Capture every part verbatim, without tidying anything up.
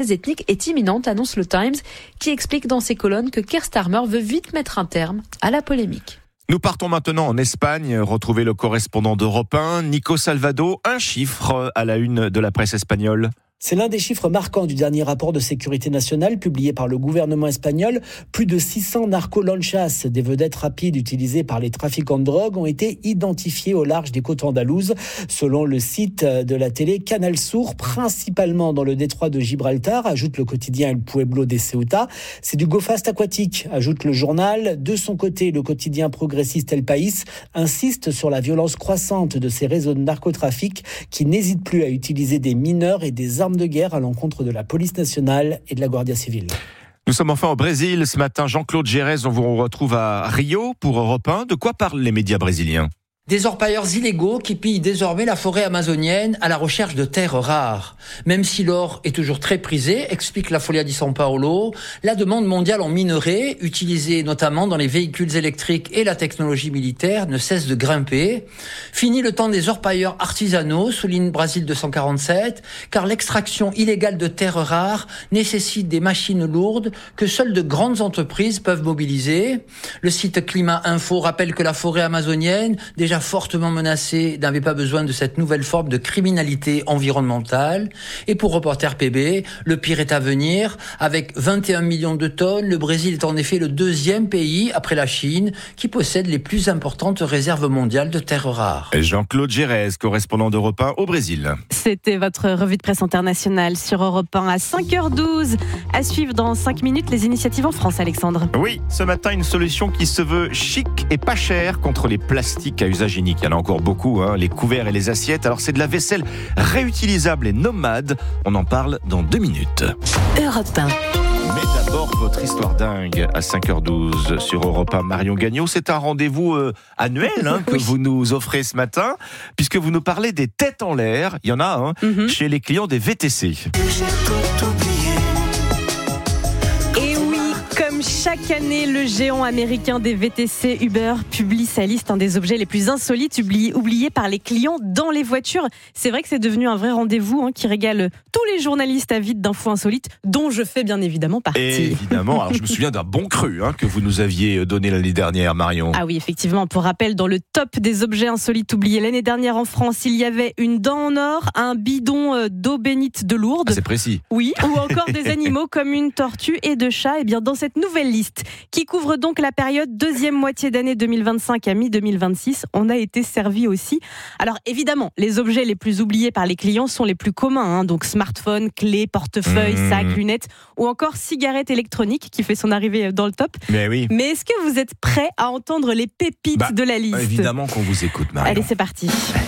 reprise ethnique est imminente, annonce le Times, qui explique dans ses colonnes que Keir Starmer veut vite mettre un terme à la polémique. Nous partons maintenant en Espagne, retrouver le correspondant d'Europe un, Nico Salvado. Un chiffre à la une de la presse espagnole. C'est l'un des chiffres marquants du dernier rapport de sécurité nationale publié par le gouvernement espagnol. Plus de six cents narcolanchas, des vedettes rapides utilisées par les trafiquants de drogue, ont été identifiés au large des côtes andalouses. Selon le site de la télé Canal Sur, principalement dans le détroit de Gibraltar, ajoute le quotidien El Pueblo de Ceuta. C'est du go fast aquatique, ajoute le journal. De son côté, le quotidien progressiste El País insiste sur la violence croissante de ces réseaux de narcotrafic qui n'hésitent plus à utiliser des mineurs et des armes de guerre à l'encontre de la police nationale et de la Guardia Civile. Nous sommes enfin au Brésil. Ce matin, Jean-Claude Gérès, on vous retrouve à Rio pour Europe un. De quoi parlent les médias brésiliens ? Des orpailleurs illégaux qui pillent désormais la forêt amazonienne à la recherche de terres rares. Même si l'or est toujours très prisé, explique la Folha de São Paulo, la demande mondiale en minerais, utilisés notamment dans les véhicules électriques et la technologie militaire, ne cesse de grimper. Fini le temps des orpailleurs artisanaux, souligne Brasil deux cent quarante-sept, car l'extraction illégale de terres rares nécessite des machines lourdes que seules de grandes entreprises peuvent mobiliser. Le site Climat Info rappelle que la forêt amazonienne, déjà fortement menacée, n'avait pas besoin de cette nouvelle forme de criminalité environnementale. Et pour Reporter P B, le pire est à venir. Avec vingt et un millions de tonnes, le Brésil est en effet le deuxième pays, après la Chine, qui possède les plus importantes réserves mondiales de terres rares. Jean-Claude Gérès, correspondant d'Europe un au Brésil. C'était votre revue de presse internationale sur Europe un à cinq heures douze. À suivre dans cinq minutes les initiatives en France, Alexandre. Oui, ce matin, une solution qui se veut chic et pas chère contre les plastiques à usage unique. Il y en a encore beaucoup, hein, les couverts et les assiettes. Alors c'est de la vaisselle réutilisable et nomade. On en parle dans deux minutes. Europe un. Mais d'abord, votre histoire dingue à cinq heures douze sur Europe un. Marion Gagnon, c'est un rendez-vous euh, annuel hein, que oui. vous nous offrez ce matin, puisque vous nous parlez des têtes en l'air. Il y en a hein, mm-hmm. chez les clients des V T C. Chaque année, le géant américain des V T C, Uber, publie sa liste hein, des objets les plus insolites oubliés, oubliés par les clients dans les voitures. C'est vrai que c'est devenu un vrai rendez-vous hein, qui régale tous les journalistes avides d'infos insolites, dont je fais bien évidemment partie. Et évidemment, alors je me souviens d'un bon cru hein, que vous nous aviez donné l'année dernière, Marion. Ah oui, effectivement, pour rappel, dans le top des objets insolites oubliés l'année dernière en France, il y avait une dent en or, un bidon d'eau bénite de Lourdes. Ah, c'est précis. Oui, ou encore des animaux comme une tortue et deux chats. Et bien dans cette nouvelle liste, qui couvre donc la période deuxième moitié d'année deux mille vingt-cinq à mi deux mille vingt-six, on a été servi aussi. Alors évidemment, les objets les plus oubliés par les clients sont les plus communs, hein, donc smartphone, clés, portefeuille, mmh. sac, lunettes, ou encore cigarette électronique qui fait son arrivée dans le top. Mais oui. Mais est-ce que vous êtes prêts à entendre les pépites bah, de la liste ? Évidemment qu'on vous écoute, Marion. Allez, c'est parti.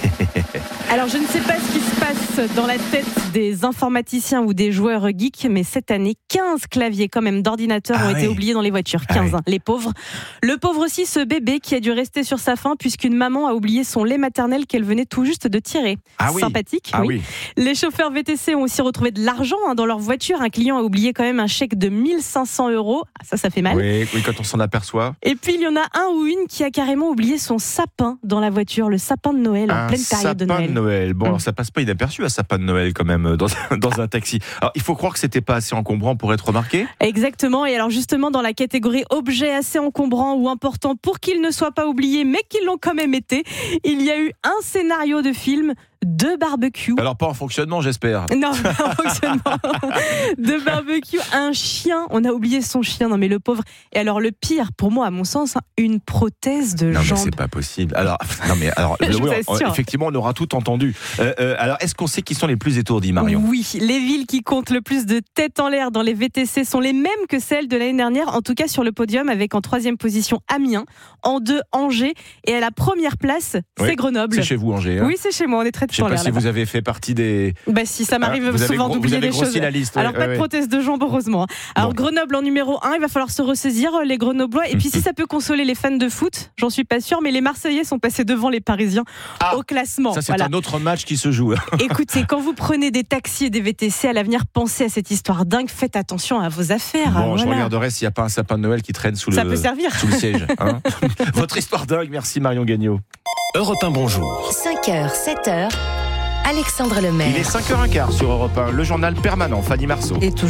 Alors je ne sais pas ce qui se passe dans la tête des informaticiens ou des joueurs geeks, mais cette année, quinze claviers quand même d'ordinateurs ah ont oui. été oubliés dans les voitures. quinze, ah oui. hein, les pauvres. Le pauvre aussi, ce bébé qui a dû rester sur sa faim puisqu'une maman a oublié son lait maternel qu'elle venait tout juste de tirer. Ah oui. Sympathique, ah oui. oui. Les chauffeurs V T C ont aussi retrouvé de l'argent hein, dans leur voiture. Un client a oublié quand même un chèque de mille cinq cents euros. Ah, ça, ça fait mal. Oui, oui, quand on s'en aperçoit. Et puis, il y en a un ou une qui a carrément oublié son sapin dans la voiture, le sapin de Noël, en un pleine période de Noël. sapin de Noël. Bon, hum. alors ça passe pas inaperçu, un sapin de Noël quand même dans, dans un taxi. Alors, il faut croire que c'était pas assez encombrant pour être remarqué. Exactement. Et alors justement, dans la catégorie objets assez encombrants ou importants pour qu'ils ne soient pas oubliés, mais qu'ils l'ont quand même été, il y a eu un scénario de film. Deux barbecues. Alors pas en fonctionnement, j'espère. Non, pas en fonctionnement. Deux barbecues, un chien. On a oublié son chien. Non mais le pauvre. Et alors le pire, pour moi, à mon sens, une prothèse de non, jambe. Non mais c'est pas possible. Alors non mais alors le, oui, on, effectivement, on aura tout entendu. Euh, euh, alors est-ce qu'on sait qui sont les plus étourdis, Marion ? Oui, les villes qui comptent le plus de têtes en l'air dans les V T C sont les mêmes que celles de l'année dernière. En tout cas sur le podium, avec en troisième position Amiens, en deux Angers et à la première place, oui, c'est Grenoble. C'est chez vous, Angers. Hein ? Oui, c'est chez moi. On est très. Je sais pas si là-bas. Vous avez fait partie des... Bah si, ça m'arrive ah, souvent gros, d'oublier des choses. La liste, ouais, Alors ouais, pas ouais. de prothèse de jambe, heureusement. Alors bon. Grenoble en numéro un, il va falloir se ressaisir, les Grenoblois. Et puis si ça peut consoler les fans de foot, j'en suis pas sûre, mais les Marseillais sont passés devant les Parisiens ah, au classement. Ça c'est voilà. un autre match qui se joue. Écoutez, quand vous prenez des taxis et des V T C à l'avenir, pensez à cette histoire dingue, faites attention à vos affaires. Bon, voilà. Je regarderai s'il n'y a pas un sapin de Noël qui traîne sous, ça le, peut servir. sous le siège. Hein. Votre histoire dingue, merci Marion Gagnon. Europe un, bonjour. cinq heures, sept heures, Alexandre Lemaire. Il est cinq heures quinze sur Europe un, le journal permanent, Fanny Marceau. Et toujours